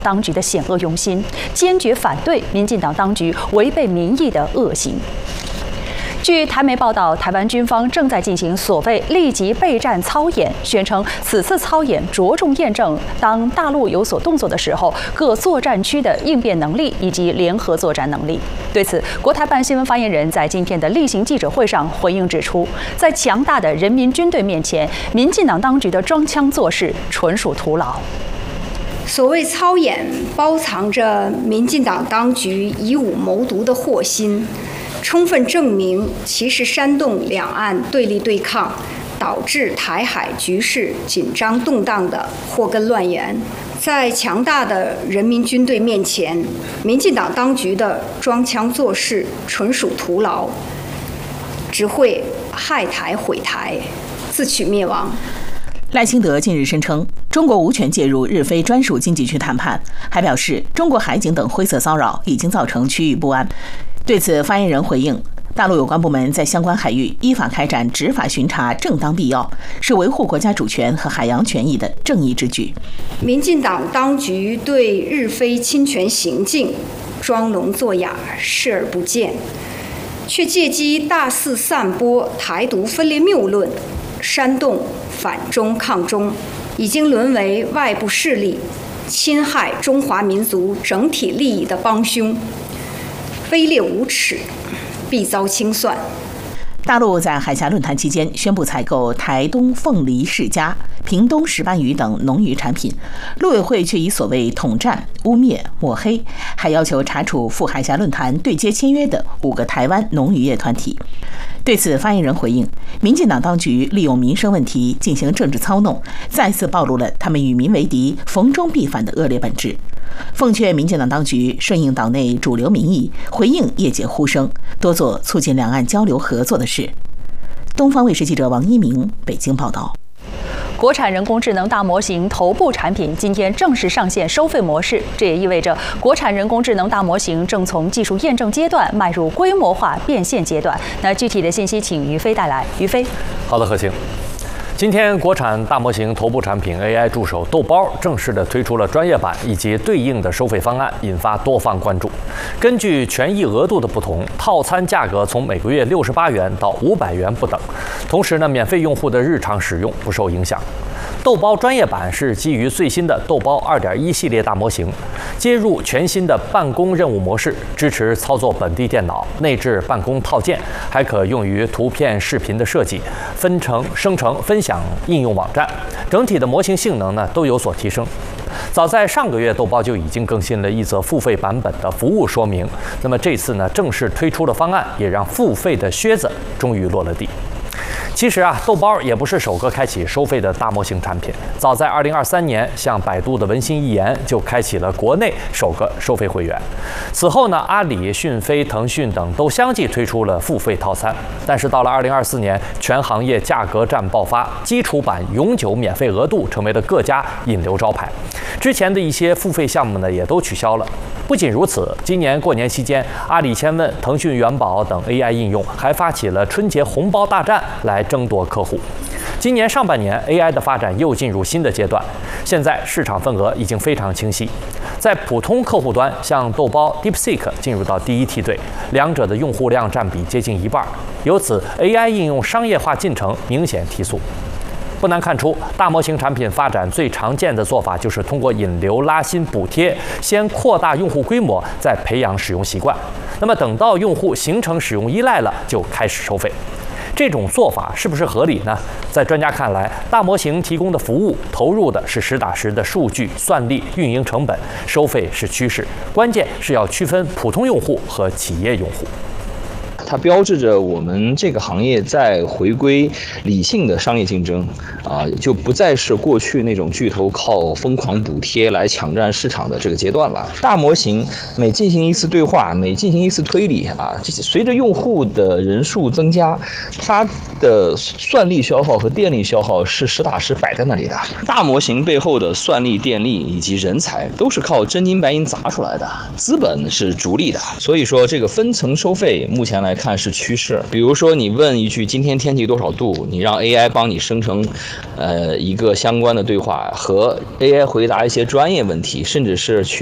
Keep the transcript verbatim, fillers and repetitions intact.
当局的险恶用心，坚决反对民进党当局违背民意的恶行。据台媒报道，台湾军方正在进行所谓立即备战操演，宣称此次操演着重验证当大陆有所动作的时候，各作战区的应变能力以及联合作战能力。对此，国台办新闻发言人在今天的例行记者会上回应指出，在强大的人民军队面前，民进党当局的装腔作势纯属徒劳。 所谓操演，包藏着民进党当局以武谋独的祸心，充分证明其是煽动两岸对立对抗，导致台海局势紧张动荡的祸根乱源。在强大的人民军队面前，民进党当局的装腔作势纯属徒劳，只会害台毁台，自取灭亡。 赖清德近日声称，中国无权介入日非专属经济区谈判，还表示中国海警等灰色骚扰已经造成区域不安。对此，发言人回应，大陆有关部门在相关海域依法开展执法巡查正当必要，是维护国家主权和海洋权益的正义之举。 民进党当局对日非侵权行径装聋作哑，视而不见，却借机大肆散播台独分裂谬论，煽动反中抗中，已经沦为外部势力侵害中华民族整体利益的帮凶，卑劣无耻，必遭清算。 大陆在海峡论坛期间宣布采购台东凤梨世家、屏东石斑鱼等农渔产品，陆委会却以所谓统战、污蔑、抹黑，还要求查处赴海峡论坛对接签约的五个台湾农渔业团体。对此，发言人回应，民进党当局利用民生问题进行政治操弄，再次暴露了他们与民为敌、逢中必反的恶劣本质。奉劝民进党当局顺应党内主流民意，回应业界呼声，多做促进两岸交流合作的事。东方卫视记者王一鸣北京报道。 国产人工智能大模型头部产品今天正式上线收费模式，这也意味着国产人工智能大模型正从技术验证阶段迈入规模化变现阶段。那具体的信息，请于飞带来。于飞， 好的，何晴。今天，国产大模型头部产品 A I 助手豆包正式的推出了专业版以及对应的收费方案，引发多方关注。根据权益额度的不同，套餐价格从每个月六十八元到五百元不等。同时呢，免费用户的日常使用不受影响。豆包专业版是基于最新的豆包 二点一 系列大模型，接入全新的办公任务模式，支持操作本地电脑，内置办公套件，还可用于图片、视频的设计、分成、生成、分享应用网站，整体的模型性能呢都有所提升。早在上个月，豆包就已经更新了一则付费版本的服务说明。那么这次呢，正式推出的方案也让付费的靴子终于落了地。其实啊，豆包也不是首个开启收费的大模型产品。早在二零二三年，像百度的文心一言就开启了国内首个收费会员。此后呢，阿里、讯飞、腾讯等都相继推出了付费套餐。但是到了二零二四年，全行业价格战爆发，基础版永久免费额度成为了各家引流招牌。之前的一些付费项目呢，也都取消了。不仅如此，今年过年期间，阿里千问、腾讯元宝等 A I 应用还发起了春节红包大战来争夺客户。今年上半年 A I 的发展又进入新的阶段，现在市场份额已经非常清晰。在普通客户端，像豆包、DeepSeek 进入到第一梯队，两者的用户量占比接近一半，由此 A I 应用商业化进程明显提速。不难看出，大模型产品发展最常见的做法就是通过引流、拉新、补贴，先扩大用户规模，再培养使用习惯。那么等到用户形成使用依赖了，就开始收费。这种做法是不是合理呢？在专家看来，大模型提供的服务投入的是实打实的数据、算力、运营成本，收费是趋势，关键是要区分普通用户和企业用户。 它标志着我们这个行业在回归理性的商业竞争，啊，就不再是过去那种巨头靠疯狂补贴来抢占市场的这个阶段了。大模型每进行一次对话，每进行一次推理，啊，随着用户的人数增加，它的算力消耗和电力消耗是实打实摆在那里的。大模型背后的算力、电力以及人才都是靠真金白银砸出来的，资本是逐利的。所以说，这个分层收费目前来看， 看是趋势。比如说，你问一句今天天气多少度，你让 A I 帮你生成，呃，一个相关的对话，和 A I 回答一些专业问题，甚至是去